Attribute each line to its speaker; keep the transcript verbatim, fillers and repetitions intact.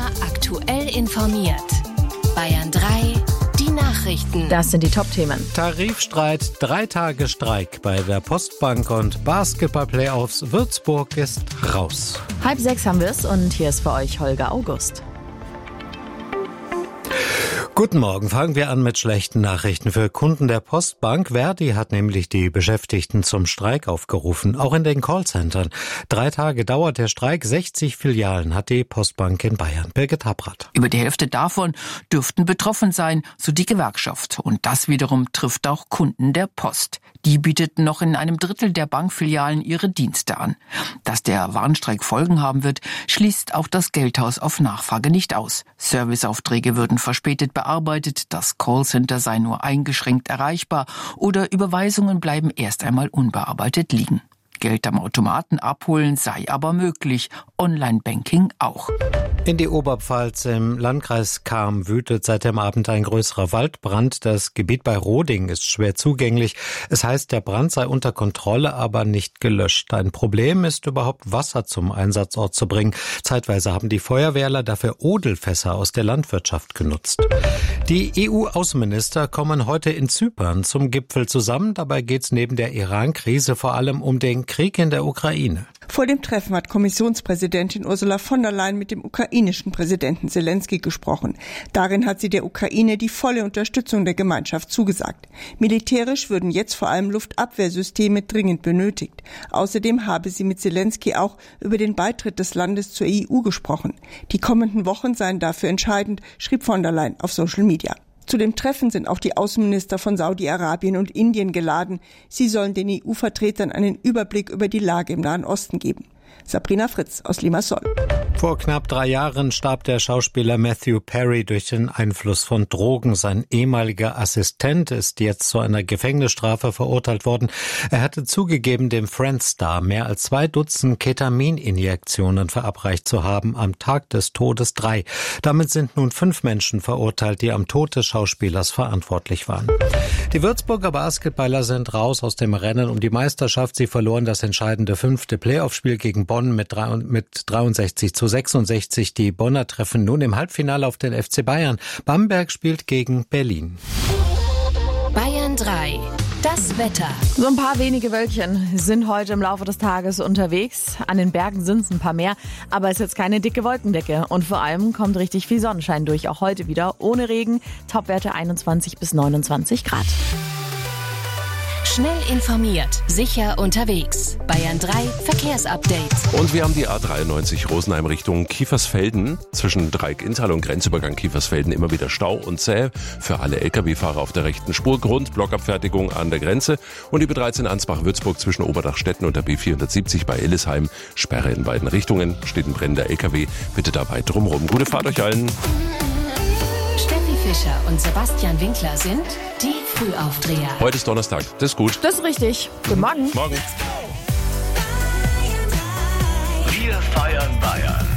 Speaker 1: Immer aktuell informiert. Bayern drei, die Nachrichten.
Speaker 2: Das sind die Top-Themen.
Speaker 3: Tarifstreit, drei Tage Streik bei der Postbank und Basketball-Playoffs. Würzburg ist raus.
Speaker 2: Halb sechs haben wir es und hier ist für euch Holger August.
Speaker 3: Guten Morgen. Fangen wir an mit schlechten Nachrichten für Kunden der Postbank. Verdi hat nämlich die Beschäftigten zum Streik aufgerufen, auch in den Callcentern. Drei Tage dauert der Streik, sechzig Filialen hat die Postbank in Bayern. Birgit Habrath.
Speaker 4: Über die Hälfte davon dürften betroffen sein, so die Gewerkschaft. Und das wiederum trifft auch Kunden der Post. Die bieteten noch in einem Drittel der Bankfilialen ihre Dienste an. Dass der Warnstreik Folgen haben wird, schließt auch das Geldhaus auf Nachfrage nicht aus. Serviceaufträge würden verspätet bearbeitet, das Callcenter sei nur eingeschränkt erreichbar oder Überweisungen bleiben erst einmal unbearbeitet liegen. Geld am Automaten abholen sei aber möglich, Online-Banking auch.
Speaker 3: In die Oberpfalz im Landkreis Cham wütet seit dem Abend ein größerer Waldbrand. Das Gebiet bei Roding ist schwer zugänglich. Es heißt, der Brand sei unter Kontrolle, aber nicht gelöscht. Ein Problem ist überhaupt, Wasser zum Einsatzort zu bringen. Zeitweise haben die Feuerwehrler dafür Odelfässer aus der Landwirtschaft genutzt. Die E U-Außenminister kommen heute in Zypern zum Gipfel zusammen. Dabei geht es neben der Iran-Krise vor allem um den Krieg in der Ukraine.
Speaker 5: Vor dem Treffen hat Kommissionspräsidentin Ursula von der Leyen mit dem ukrainischen Präsidenten Zelensky gesprochen. Darin hat sie der Ukraine die volle Unterstützung der Gemeinschaft zugesagt. Militärisch würden jetzt vor allem Luftabwehrsysteme dringend benötigt. Außerdem habe sie mit Zelensky auch über den Beitritt des Landes zur E U gesprochen. Die kommenden Wochen seien dafür entscheidend, schrieb von der Leyen auf Social Media. Zu dem Treffen sind auch die Außenminister von Saudi-Arabien und Indien geladen. Sie sollen den E U-Vertretern einen Überblick über die Lage im Nahen Osten geben. Sabrina Fritz aus Limassol.
Speaker 3: Vor knapp drei Jahren starb der Schauspieler Matthew Perry durch den Einfluss von Drogen. Sein ehemaliger Assistent ist jetzt zu einer Gefängnisstrafe verurteilt worden. Er hatte zugegeben, dem Friends-Star mehr als zwei Dutzend Ketamin-Injektionen verabreicht zu haben, am Tag des Todes drei. Damit sind nun fünf Menschen verurteilt, die am Tod des Schauspielers verantwortlich waren. Die Würzburger Basketballer sind raus aus dem Rennen um die Meisterschaft. Sie verloren das entscheidende fünfte Playoff-Spiel gegen Bonn mit dreiundsechzig zu sechsundsechzig. Die Bonner treffen nun im Halbfinale auf den F C Bayern. Bamberg spielt gegen Berlin.
Speaker 1: Bayern drei. Das Wetter.
Speaker 2: So ein paar wenige Wölkchen sind heute im Laufe des Tages unterwegs. An den Bergen sind es ein paar mehr, aber es ist jetzt keine dicke Wolkendecke. Und vor allem kommt richtig viel Sonnenschein durch, auch heute wieder ohne Regen. Topwerte einundzwanzig bis neunundzwanzig Grad.
Speaker 1: Schnell informiert, sicher unterwegs. Bayern drei Verkehrsupdate.
Speaker 6: Und wir haben die A dreiundneunzig Rosenheim Richtung Kiefersfelden. Zwischen Dreieck-Inntal und Grenzübergang Kiefersfelden immer wieder Stau und zäh. Für alle L K W-Fahrer auf der rechten Spur. Grund, Blockabfertigung an der Grenze. Und die B dreizehn Ansbach-Würzburg zwischen Oberdachstetten und der B vierhundertsiebzig bei Illesheim. Sperre in beiden Richtungen. Steht ein brennender L K W. Bitte da weit drumrum. Gute Fahrt euch allen.
Speaker 1: Steffi Fischer und Sebastian Winkler sind die Frühaufdreher.
Speaker 6: Heute ist Donnerstag. Das ist gut.
Speaker 2: Das ist richtig. Guten Morgen.
Speaker 6: Morgen.
Speaker 7: Wir feiern Bayern.